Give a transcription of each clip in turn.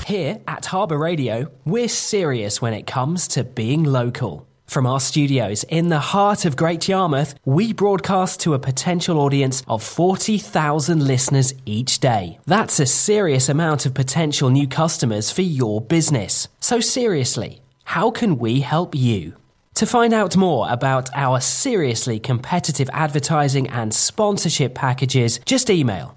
Here at Harbour Radio, we're serious when it comes to being local. From our studios in the heart of Great Yarmouth, we broadcast to a potential audience of 40,000 listeners each day. That's a serious amount of potential new customers for your business. So seriously, how can we help you? To find out more about our seriously competitive advertising and sponsorship packages, just email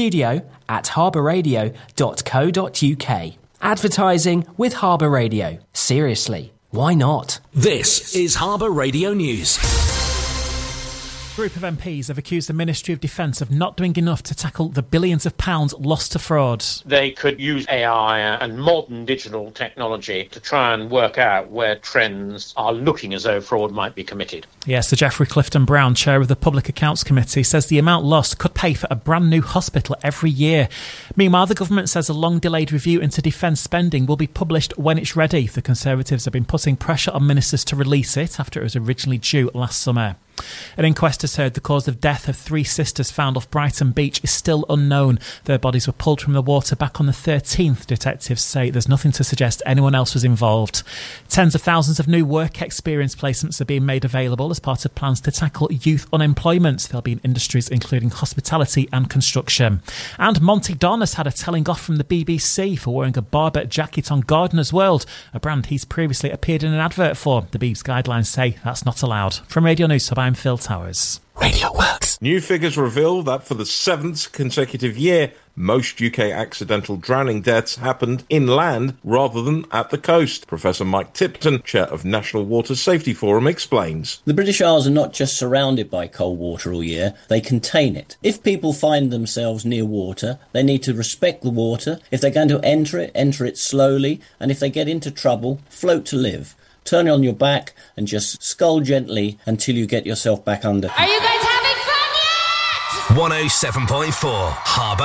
studio@harbourradio.co.uk. Advertising with Harbour Radio. Seriously, why not? This is Harbour Radio News. A group of MPs have accused the Ministry of Defence of not doing enough to tackle the billions of pounds lost to fraud. They could use AI and modern digital technology to try and work out where trends are looking as though fraud might be committed. Yes, Sir Geoffrey Clifton-Brown, chair of the Public Accounts Committee, says the amount lost could pay for a brand new hospital every year. Meanwhile, the government says a long-delayed review into defence spending will be published when it's ready. The Conservatives have been putting pressure on ministers to release it after it was originally due last summer. An inquest has heard the cause of death of 3 sisters found off Brighton Beach is still unknown. Their bodies were pulled from the water back on the 13th. Detectives say there's nothing to suggest anyone else was involved. Tens of thousands of new work experience placements are being made available as part of plans to tackle youth unemployment. They'll be in industries including hospitality and construction. And Monty Don has had a telling off from the BBC for wearing a Barber jacket on Gardener's World, a brand he's previously appeared in an advert for. The BB's guidelines say that's not allowed. From Radio News Hub, I'm Phil Towers. Radio Works. New figures reveal that for the 7th consecutive year, most UK accidental drowning deaths happened inland rather than at the coast. Professor Mike Tipton, chair of National Water Safety Forum, explains. The British Isles are not just surrounded by cold water all year, they contain it. If people find themselves near water, they need to respect the water. If they're going to enter it slowly, and if they get into trouble, float to live. Turn on your back and just scull gently until you get yourself back under. Are you guys having fun yet? 107.4 Harbour